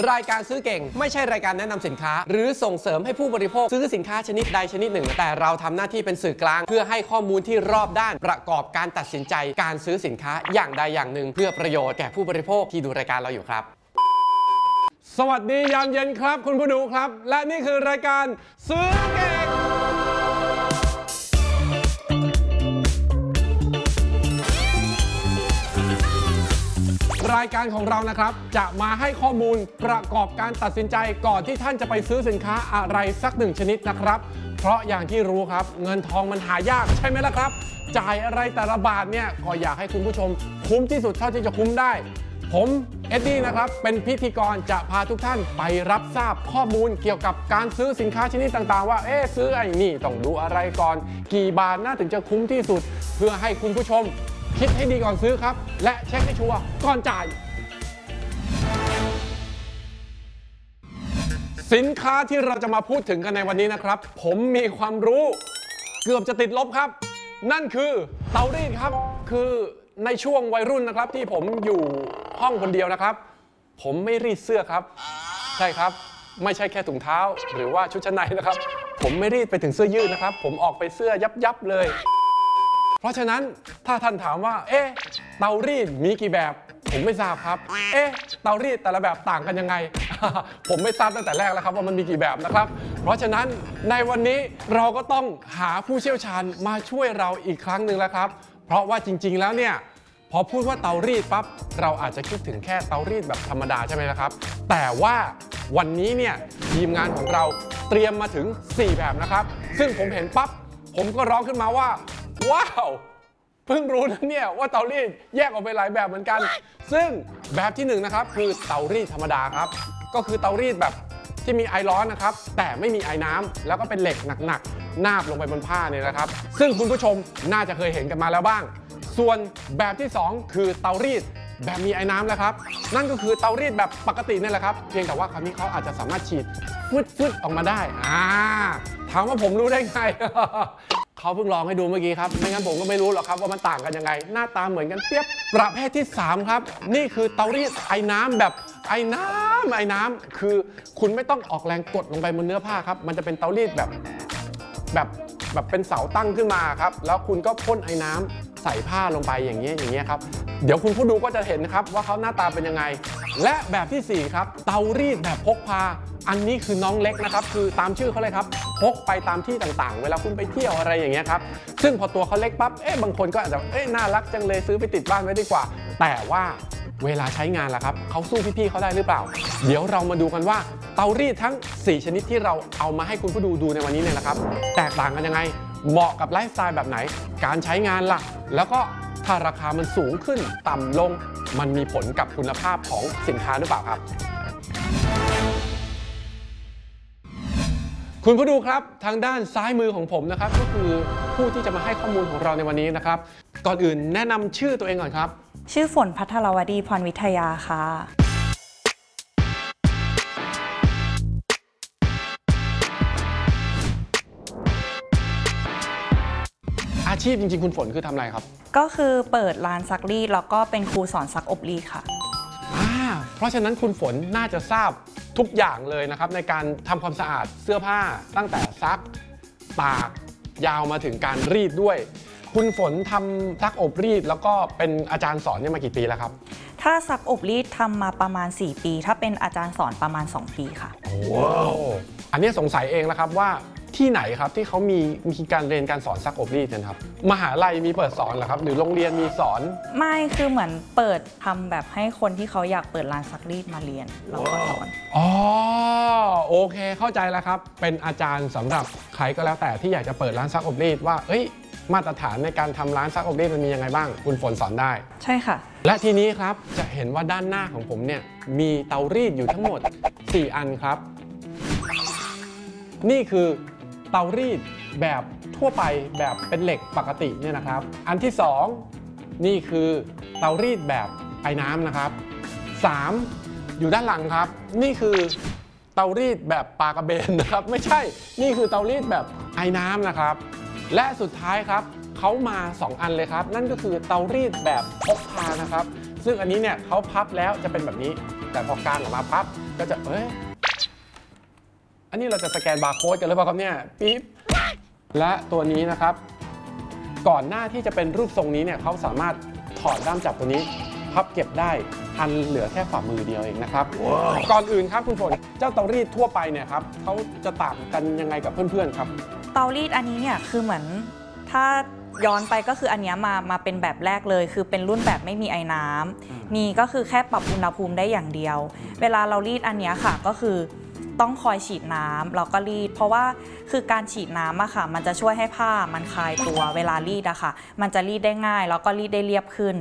รายการซื้อเก่งไม่ใช่รายการแนะนำสินค้าหรือส่งเสริมให้ผู้บริโภคซื้อสินค้าชนิดใดชนิดหนึ่งแต่เราทำหน้าที่เป็นสื่อกลางเพื่อให้ข้อมูลที่รอบด้านประกอบการตัดสินใจการซื้อสินค้าอย่างใดอย่างหนึ่งเพื่อประโยชน์แก่ผู้บริโภคที่ดูรายการเราอยู่ครับสวัสดียามเย็นครับคุณผู้ดูครับและนี่คือรายการซื้อเก่งรายการของเรานะครับจะมาให้ข้อมูลประกอบการตัดสินใจก่อนที่ท่านจะไปซื้อสินค้าอะไรสักหนึ่งชนิดนะครับเพราะอย่างที่รู้ครับเงินทองมันหายากใช่ไหมล่ะครับจ่ายอะไรแต่ละบาทเนี่ยก็อยากให้คุณผู้ชมคุ้มที่สุดเท่าที่จะคุ้มได้ผมเอ็ดดี้นะครับเป็นพิธีกรจะพาทุกท่านไปรับทราบข้อมูลเกี่ยวกับการซื้อสินค้าชนิดต่างๆว่าซื้อไอ้นี่ต้องดูอะไรก่อนกี่บาทน่าถึงจะคุ้มที่สุดเพื่อให้คุณผู้ชมคิดให้ดีก่อนซื้อครับและเช็คให้ชัวร์ก่อนจ่ายสินค้าที่เราจะมาพูดถึงกันในวันนี้นะครับผมมีความรู้เกือบจะติดลบครับนั่นคือเตารีดครับคือในช่วงวัยรุ่นนะครับที่ผมอยู่ห้องคนเดียวนะครับผมไม่รีดเสื้อครับใช่ครับไม่ใช่แค่ถุงเท้าหรือว่าชุดชั้นในนะครับผมไม่รีดไปถึงเสื้อยืดนะครับผมออกไปเสื้อยับเลยเพราะฉะนั้นถ้าท่านถามว่าเตารีดมีกี่แบบผมไม่ทราบครับเตารีดแต่ละแบบต่างกันยังไง ผมไม่ทราบตั้งแต่แรกแล้วครับว่ามันมีกี่แบบนะครับเพราะฉะนั้นในวันนี้เราก็ต้องหาผู้เชี่ยวชาญมาช่วยเราอีกครั้งหนึ่งแล้วครับเพราะว่าจริงๆแล้วเนี่ยพอพูดว่าเตารีดปั๊บเราอาจจะคิดถึงแค่เตารีดแบบธรรมดาใช่ไหมล่ะครับแต่ว่าวันนี้เนี่ยทีมงานของเราเตรียมมาถึง4แบบนะครับซึ่งผมเห็นปั๊บผมก็ร้องขึ้นมาว่าว้าวเพิ่งรู้นะเนี่ยว่าเตารีดแยกออกไปหลายแบบเหมือนกันซึ่งแบบที่1นะครับคือเตารีดธรรมดาครับก็คือเตารีดแบบที่มีไอร้อนนะครับแต่ไม่มีไอน้ำแล้วก็เป็นเหล็กหนักๆนาบลงไปบนผ้าเนี่ยนะครับซึ่งคุณผู้ชมน่าจะเคยเห็นกันมาแล้วบ้างส่วนแบบที่2คือเตารีดแบบมีไอ้น้ำแล้วครับนั่นก็คือเตารีดแบบปกตินี่แหละครับเพียงแต่ว่าคราวนี้เขาอาจจะสามารถฉีดฟึดออกมาได้ถามว่าผมรู้ได้ไง เขาเพิ่งลองให้ดูเมื่อกี้ครับไม่งั้นผมก็ไม่รู้หรอกครับว่ามันต่างกันยังไงหน้าตาเหมือนกันเปียบประเภทที่3ครับนี่คือเตารีดไอ้น้ำแบบไอ้น้ำคือคุณไม่ต้องออกแรงกดลงไปบนเนื้อผ้าครับมันจะเป็นเตารีดแบบเป็นเสาตั้งขึ้นมาครับแล้วคุณก็พ่นไอ้น้ำใส่ผ้าลงไปอย่างเงี้ยครับเดี๋ยวคุณผู้ดูก็จะเห็นนะครับว่าเขาหน้าตาเป็นยังไงและแบบที่4ครับเตารีดแบบพกพาอันนี้คือน้องเล็กนะครับคือตามชื่อเขาเลยครับพกไปตามที่ต่างๆเวลาคุณไปเที่ยวอะไรอย่างเงี้ยครับซึ่งพอตัวเขาเล็กปั๊บบางคนก็อาจจะน่ารักจังเลยซื้อไปติดบ้านไว้ดีกว่าแต่ว่าเวลาใช้งานล่ะครับเขาสู้พี่ๆเขาได้หรือเปล่าเดี๋ยวเรามาดูกันว่าเตารีดทั้ง4ชนิดที่เราเอามาให้คุณผู้ดูในวันนี้เนี่ยนะครับแตกต่างกันยังไงเหมาะกับไลฟ์สไตล์แบบไหนการใช้งานล่ะแล้วก็ถ้าราคามันสูงขึ้นต่ำลงมันมีผลกับคุณภาพของสินค้าหรือเปล่าครับคุณผู้ดูครับทางด้านซ้ายมือของผมนะครับก็คือผู้ที่จะมาให้ข้อมูลของเราในวันนี้นะครับก่อนอื่นแนะนำชื่อตัวเองก่อนครับชื่อฝนภัทรวดีพรวิทยาค่ะอาชีพจริงๆคุณฝนคือทำอะไรครับก็คือเปิดร้านซักรีดแล้วก็เป็นครูสอนซักอบรีดค่ะเพราะฉะนั้นคุณฝนน่าจะทราบทุกอย่างเลยนะครับในการทำความสะอาดเสื้อผ้าตั้งแต่ซักตากยาวมาถึงการรีดด้วยคุณฝนทำซักอบรีดแล้วก็เป็นอาจารย์สอนเนี่ยมากี่ปีแล้วครับถ้าซักอบรีดทำมาประมาณ4ปีถ้าเป็นอาจารย์สอนประมาณ2ปีค่ะว้าวอันนี้สงสัยเองแล้วครับว่าที่ไหนครับที่เขามีการเรียนการสอนซักอบรีดกันครับมหาลัยมีเปิดสอนเหรอครับหรือโรงเรียนมีสอนไม่คือเหมือนเปิดทำแบบให้คนที่เขาอยากเปิดร้านซักรีดมาเรียนแล้วก็สอนโอเคเข้าใจแล้วครับเป็นอาจารย์สำหรับใครก็แล้วแต่ที่อยากจะเปิดร้านซักอบรีดว่ามาตรฐานในการทำร้านซักอบรีดมันมียังไงบ้างคุณฝนสอนได้ใช่ค่ะและทีนี้ครับจะเห็นว่าด้านหน้าของผมเนี่ยมีเตารีดอยู่ทั้งหมด4อันครับนี่คือเตารีดแบบทั่วไปแบบเป็นเหล็กปกติเนี่ยนะครับอันที่2นี่คือเตารีดแบบไอ้น้ำนะครับ3อยู่ด้านหลังครับนี่คือเตารีดแบบปลากระเบนนะครับไม่ใช่นี่คือเตารีดแบบไอ้น้ำนะครับและสุดท้ายครับเขามา2อันเลยครับนั่นก็คือเตารีดแบบพกพานะครับซึ่งอันนี้เนี่ยเขาพับแล้วจะเป็นแบบนี้แต่พอกางออกมาพับก็จะอันนี้เราจะสแกนบาร์โค้ดกันหรือเปล่าครับเนี่ยปิ๊บและตัวนี้นะครับก่อนหน้าที่จะเป็นรูปทรงนี้เนี่ยเขาสามารถถอดด้ามจับตัวนี้พับเก็บได้อันเหลือแค่ฝ่ามือเดียวเองนะครับ ก่อนอื่นครับคุณฝนเจ้าเตารีดทั่วไปเนี่ยครับเขาจะต่างกันยังไงกับเพื่อนๆครับเตารีดอันนี้เนี่ยคือเหมือนถ้าย้อนไปก็คืออันนี้มาเป็นแบบแรกเลยคือเป็นรุ่นแบบไม่มีไอ้น้ำมีก็คือแค่ปรับอุณหภูมิได้อย่างเดียวเวลาเรารีดอันนี้ค่ะก็คือต้องคอยฉีดน้ำแล้วก็รีดเพราะว่าคือการฉีดน้ำอะค่ะมันจะช่วยให้ผ้ามันคลายตัวเวลารีดอะค่ะมันจะรีดได้ง่ายแล้วก็รีดได้เรียบขึ้น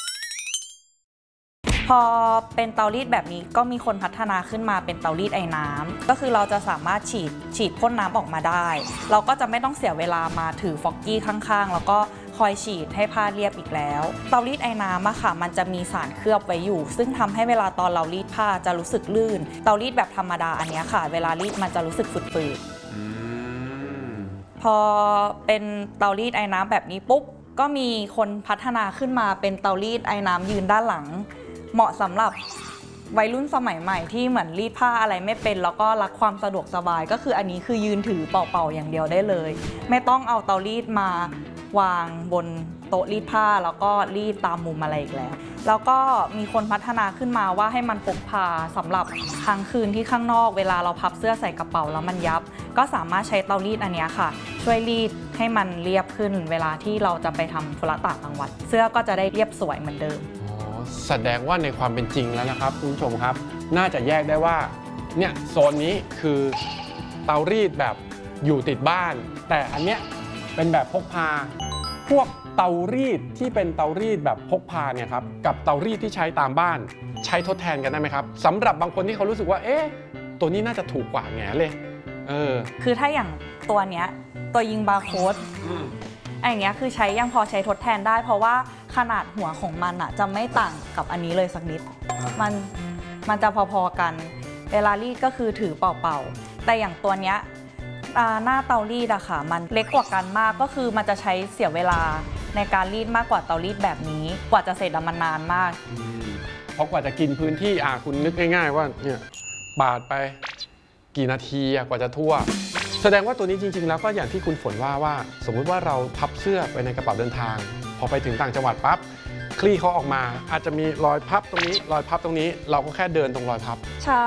พอเป็นเตารีดแบบนี้ก็มีคนพัฒนาขึ้นมาเป็นเตารีดไอ้น้ำก็คือเราจะสามารถฉีดพ่นน้ำออกมาได้เราก็จะไม่ต้องเสียเวลามาถือฟอกกี้ข้างๆแล้วก็คอยฉีดให้ผ้าเรียบอีกแล้วเตารีดไอ้น้ำอะค่ะมันจะมีสารเคลือบไว้อยู่ซึ่งทำให้เวลาตอนเรารีดผ้าจะรู้สึกลื่นเตารีดแบบธรรมดาอันนี้ค่ะเวลารีดมันจะรู้สึกฝืดๆพอเป็นเตารีดไอ้น้ำแบบนี้ปุ๊บก็มีคนพัฒนาขึ้นมาเป็นเตารีดไอ้น้ำยืนด้านหลังเหมาะสำหรับวัยรุ่นสมัยใหม่ที่เหมือนรีดผ้าอะไรไม่เป็นแล้วก็รักความสะดวกสบายก็คืออันนี้คือยืนถือเป่าๆอย่างเดียวได้เลยไม่ต้องเอาเตารีดมาวางบนโต๊ะรีดผ้าแล้วก็รีดตามมุมอะไรอีกแล้วก็มีคนพัฒนาขึ้นมาว่าให้มันพกพาสำหรับค้างคืนที่ข้างนอกเวลาเราพับเสื้อใส่กระเป๋าแล้วมันยับก็สามารถใช้เตารีดอันนี้ค่ะช่วยรีดให้มันเรียบขึ้นเวลาที่เราจะไปทำธุระต่างจังหวัดเสื้อก็จะได้เรียบสวยเหมือนเดิมแสดงว่าในความเป็นจริงแล้วนะครับคุณผู้ชมครับน่าจะแยกได้ว่าเนี่ยโซนนี้คือเตารีดแบบอยู่ติดบ้านแต่อันเนี้ยเป็นแบบพกพาพวกเตารีดที่เป็นเตารีดแบบพกพาเนี่ยครับกับเตารีดที่ใช้ตามบ้านใช้ทดแทนกันได้ไหมครับสำหรับบางคนที่เขารู้สึกว่าตัวนี้น่าจะถูกกว่าแง่เลยคือถ้าอย่างตัวเนี้ยตัวยิงบาร์โค้ดอย่างเงี้ยคือยังพอใช้ทดแทนได้เพราะว่าขนาดหัวของมันอะจะไม่ต่างกับอันนี้เลยสักนิดมันจะพอๆกันเวลารีดก็คือถือเป่าๆแต่อย่างตัวเนี้ยหน้าเตารีดอะค่ะมันเล็กกว่ากันมากก็คือมันจะใช้เสียเวลาในการรีดมากกว่าเตารีดแบบนี้กว่าจะเสร็จมันนานมากเพราะกว่าจะกินพื้นที่คุณนึกง่ายๆว่าเนี่ยปาดไปกี่นาทีกว่าจะทั่วแสดงว่าตัวนี้จริงๆแล้วก็อย่างที่คุณฝนว่าสมมุติว่าเราพับเสื้อไปในกระเป๋าเดินทางพอไปถึงต่างจังหวัดปั๊บคลี่เขาออกมาอาจจะมีรอยพับตรงนี้รอยพับตรงนี้เราก็แค่เดินตรงรอยพับใช่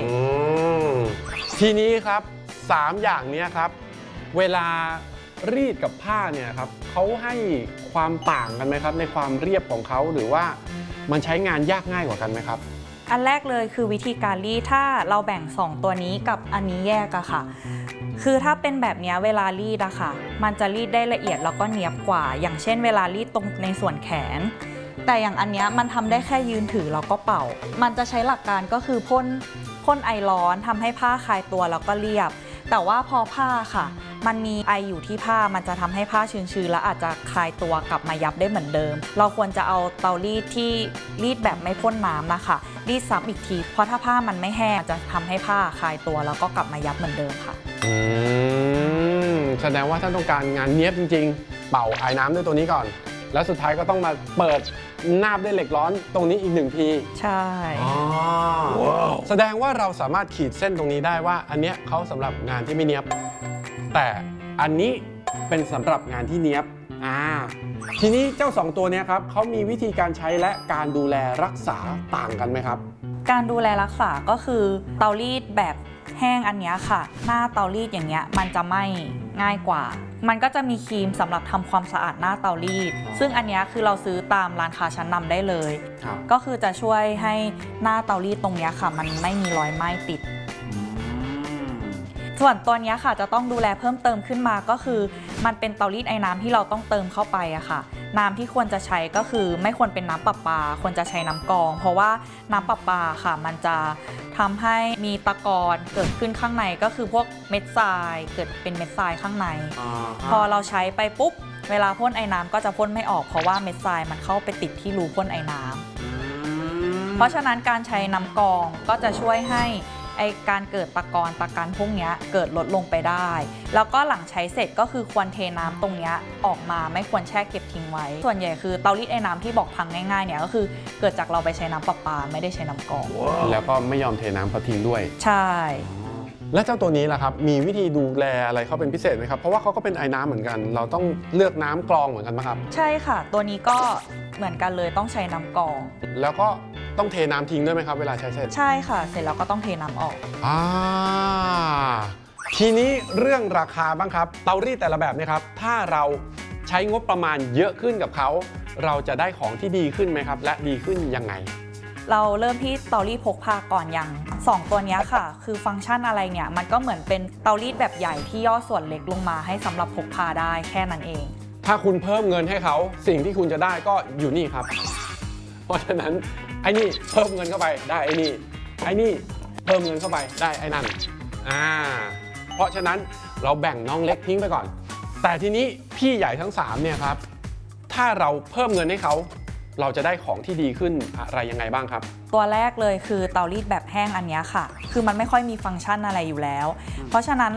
ทีนี้ครับ3อย่างนี้ครับเวลารีดกับผ้าเนี่ยครับเขาให้ความต่างกันไหมครับในความเรียบของเขาหรือว่ามันใช้งานยากง่ายกว่ากันไหมครับอันแรกเลยคือวิธีการรีดถ้าเราแบ่ง2ตัวนี้กับอันนี้แยกอะค่ะคือถ้าเป็นแบบนี้เวลารีดอะค่ะมันจะรีดได้ละเอียดแล้วก็เนียบกว่าอย่างเช่นเวลารีดตรงในส่วนแขนแต่อย่างอันนี้มันทำได้แค่ยืนถือแล้วก็เป่ามันจะใช้หลักการก็คือพ่นไอร้อนทำให้ผ้าคลายตัวแล้วก็เรียบแต่ว่าพอผ้าค่ะมันมีไออยู่ที่ผ้ามันจะทำให้ผ้าชื้นๆแล้วอาจจะคลายตัวกลับมายับได้เหมือนเดิมเราควรจะเอาเตารีดที่รีดแบบไม่พ่นน้ำนะคะรีดซ้ำอีกทีเพราะถ้าผ้ามันไม่แห้งจะทำให้ผ้าคลายตัวแล้วก็กลับมายับเหมือนเดิมค่ะแสดงว่าถ้าต้องการงานเนี้ยบจริงๆเป่าไอ้น้ำด้วยตัวนี้ก่อนแล้วสุดท้ายก็ต้องมาเปิดนาบด้วยเหล็กร้อนตรงนี้อีก1ทีใช่แสดงว่าเราสามารถขีดเส้นตรงนี้ได้ว่าอันเนี้ยเขาสำหรับงานที่ไม่เนี้ยบแต่อันนี้เป็นสำหรับงานที่เนี้ยบทีนี้เจ้า2ตัวนี้ครับเขามีวิธีการใช้และการดูแลรักษาต่างกันไหมครับการดูแลรักษาก็คือเตารีดแบบแห้งอันนี้ค่ะหน้าเตารีดอย่างเงี้ยมันจะไหม้ง่ายกว่ามันก็จะมีครีมสำหรับทำความสะอาดหน้าเตารีดซึ่งอันนี้คือเราซื้อตามร้านค้าชั้นนำได้เลยก็คือจะช่วยให้หน้าเตารีดตรงนี้ค่ะมันไม่มีรอยไหม้ติดส่วนตัวนี้ค่ะจะต้องดูแลเพิ่มเติมขึ้นมาก็คือมันเป็นเตารีดไอ้น้ำที่เราต้องเติมเข้าไปอะค่ะน้ำที่ควรจะใช้ก็คือไม่ควรเป็นน้ำประปาควรจะใช้น้ำกรองเพราะว่าน้ำประปาค่ะมันจะทำให้มีตะกอนเกิดขึ้นข้างในก็คือพวกเม็ดทรายเกิดเป็นเม็ดทรายข้างในพอเราใช้ไปปุ๊บเวลาพ่นไอ้น้ำก็จะพ่นไม่ออกเพราะว่าเม็ดทรายมันเข้าไปติดที่รูพ่นไอ้น้ำเพราะฉะนั้นการใช้น้ำกรองก็จะช่วยให้การเกิดตะกอนพวกเนี้ยเกิดลดลงไปได้แล้วก็หลังใช้เสร็จก็คือควรเทน้ำตรงเนี้ยออกมาไม่ควรแช่เก็บทิ้งไว้ส่วนใหญ่คือเตารีดไอ้น้ำที่บอกพังง่ายๆเนี่ยก็คือเกิดจากเราไปใช้น้ำประปาไม่ได้ใช้น้ำกรองแล้วก็ไม่ยอมเทน้ำเขาทิ้งด้วยใช่และเจ้าตัวนี้ล่ะครับมีวิธีดูแลอะไรเขาเป็นพิเศษไหมครับเพราะว่าเขาก็เป็นไอ้น้ำเหมือนกัน เราต้องเลือกน้ำกรองเหมือนกันไหมครับใช่ค่ะตัวนี้ก็เหมือนกันเลยต้องใช้น้ำกรองแล้วก็ต้องเทน้ำทิ้งด้วยไหมครับเวลาใช้เสร็จใช่ค่ะเสร็จแล้วก็ต้องเทน้ำออกทีนี้เรื่องราคาบ้างครับเตารีดแต่ละแบบเนี่ยครับถ้าเราใช้งบประมาณเยอะขึ้นกับเขาเราจะได้ของที่ดีขึ้นไหมครับและดีขึ้นยังไงเราเริ่มที่เตารีดพกพาก่อนอย่าง2ตัวนี้ค่ะคือฟังก์ชันอะไรเนี่ยมันก็เหมือนเป็นเตารีดแบบใหญ่ที่ย่อส่วนเล็กลงมาให้สำหรับพกพาได้แค่นั้นเองถ้าคุณเพิ่มเงินให้เขาสิ่งที่คุณจะได้ก็อยู่นี่ครับ เพราะฉะนั้นไอ้นี่เพิ่มเงินเข้าไปได้ไอ้นี่ไอ้นี่เพิ่มเงินเข้าไปได้ไอ้นั่นเพราะฉะนั้นเราแบ่งน้องเล็กทิ้งไปก่อน แต่ทีนี้พี่ใหญ่ทั้ง3เนี่ยครับถ้าเราเพิ่มเงินให้เขาเราจะได้ของที่ดีขึ้นอะไรยังไงบ้างครับตัวแรกเลยคือเตารีดแบบแห้งอันเนี้ยค่ะคือมันไม่ค่อยมีฟังก์ชันอะไรอยู่แล้วเพราะฉะนั้น